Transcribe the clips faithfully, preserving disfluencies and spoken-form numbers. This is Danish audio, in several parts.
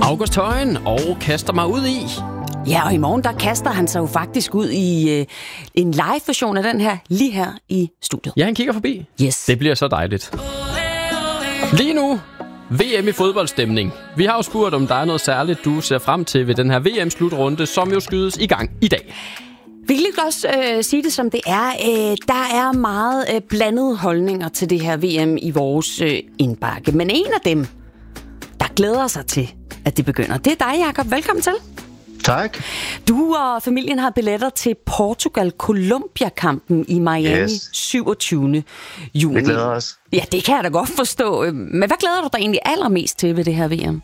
August Højen og kaster mig ud i. Ja, og i morgen der kaster han sig jo faktisk ud i øh, en live-version af den her, lige her i studiet. Ja, han kigger forbi. Yes. Det bliver så dejligt. Lige nu, V M i fodboldstemning. Vi har jo spurgt, om der er noget særligt, du ser frem til ved den her V M-slutrunde, som jo skydes i gang i dag. Vi kan lige også øh, sige det, som det er. Øh, der er meget øh, blandede holdninger til det her V M i vores øh, indbakke. Men en af dem, der glæder sig til, at det begynder, det er dig, Jakob. Velkommen til. Tak. Du og familien har billetter til Portugal-Colombia-kampen i Miami yes. syvogtyvende juni. Vi glæder os. Ja, det kan jeg da godt forstå. Men hvad glæder du dig egentlig allermest til ved det her V M?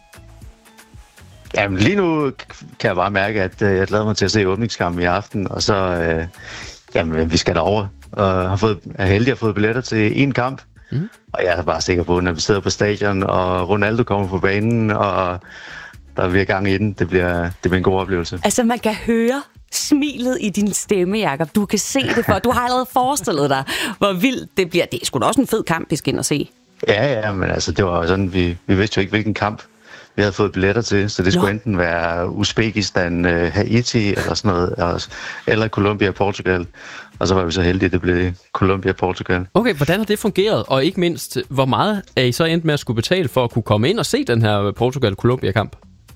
Jamen, lige nu kan jeg bare mærke, at øh, jeg glæder mig til at se åbningskampen i aften, og så, øh, jamen, vi skal derover og har fået, er heldig at have fået billetter til én kamp, mm. og jeg er bare sikker på, at når vi sidder på stadion, og Ronaldo kommer på banen, og der bliver gang i den, det bliver, det bliver en god oplevelse. Altså, man kan høre smilet i din stemme, Jakob. Du kan se det for. Du har allerede forestillet dig, hvor vildt det bliver. Det er sgu da også en fed kamp, vi skal ind og se. Ja, ja, men altså, det var jo sådan, vi, vi vidste jo ikke, hvilken kamp vi havde fået billetter til, så det skulle Nå. enten være Uzbekistan, Haiti eller sådan noget, eller Colombia og Portugal. Og så var vi så heldige, at det blev Colombia og Portugal. Okay, hvordan har det fungeret? Og ikke mindst, hvor meget er I så endt med at skulle betale for at kunne komme ind og se den her Portugal-Colombia-kamp?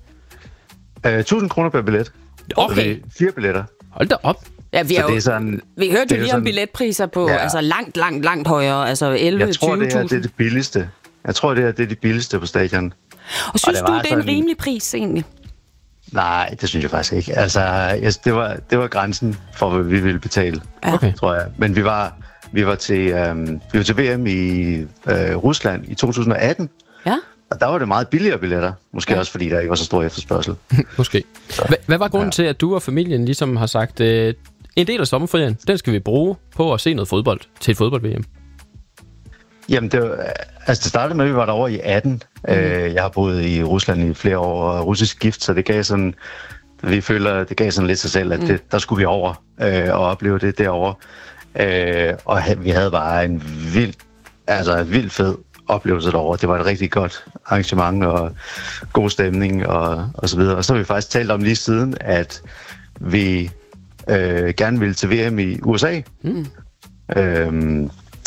Uh, tusind kroner per billet. Okay. Fire billetter. Hold da op. Ja, vi, jo, sådan, vi hørte jo lige sådan, om billetpriser på ja. altså langt, langt, langt højere. Altså elleve til tyve tusind. Jeg tror, det er, det er det billigste. Jeg tror, det er, det er det billigste på stadion. Og synes og det du, det er sådan, en rimelig pris egentlig? Nej, det synes jeg faktisk ikke. Altså, yes, det, var, det var grænsen for, hvad vi ville betale, okay. tror jeg. Men vi var, vi var, til, øhm, vi var til V M i øh, Rusland i to tusind og atten. Ja. Og der var det meget billigere billetter. Måske ja. også, fordi der ikke var så stor efterspørgsel. Måske. H- hvad var grunden ja. til, at du og familien ligesom har sagt, øh, en del af sommerferien, den skal vi bruge på at se noget fodbold til et fodbold-V M? Jamen, det, var, altså det startede med, at vi var derovre i atten. Mm. Øh, jeg har boet i Rusland i flere år, og russisk gift, så det gav sådan, vi føler, det gav sådan lidt sig selv, at det, der skulle vi over øh, og opleve det derovre. Øh, og vi havde bare en vild, altså en vild fed oplevelse derovre. Det var et rigtig godt arrangement og god stemning og, og så videre. Og så har vi faktisk talt om lige siden, at vi øh, gerne ville til V M i U S A. Mm. Øh,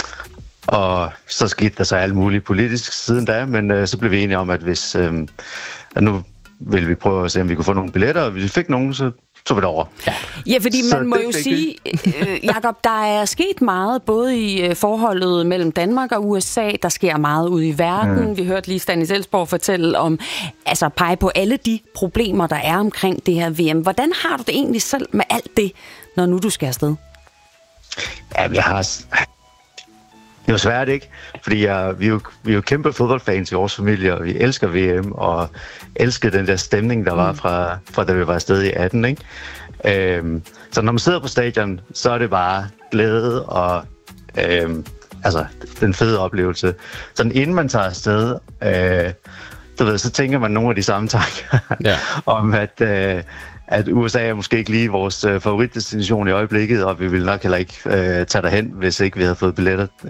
Og så skete der så alt muligt politisk siden da, men øh, så blev vi enige om, at hvis øh, at nu ville vi prøve at se, om vi kunne få nogle billetter, og hvis vi fik nogen, så tog vi det over. Ja, ja fordi man så må jo sige, øh, Jakob, der er sket meget, både i øh, forholdet mellem Danmark og U S A, der sker meget ude i verden. Mm. Vi hørte lige Stanis Elsborg fortælle om, altså pege på alle de problemer, der er omkring det her V M. Hvordan har du det egentlig selv med alt det, når nu du skal afsted? Ja, jeg har... Det er jo svært, ikke? Fordi jeg, vi, er jo, vi er jo kæmpe fodboldfans i vores familie, og vi elsker V M, og elsker den der stemning, der var fra, fra da vi var afsted i atten, ikke? Øhm, så når man sidder på stadion, så er det bare glæde og øhm, altså, den fede oplevelse. Sådan inden man tager afsted, øh, du ved, så tænker man nogle af de samme tanker ja. om, at... Øh, at U S A er måske ikke lige vores øh, favoritdestination i øjeblikket, og vi ville nok heller ikke øh, tage derhen, hvis ikke vi havde fået billetter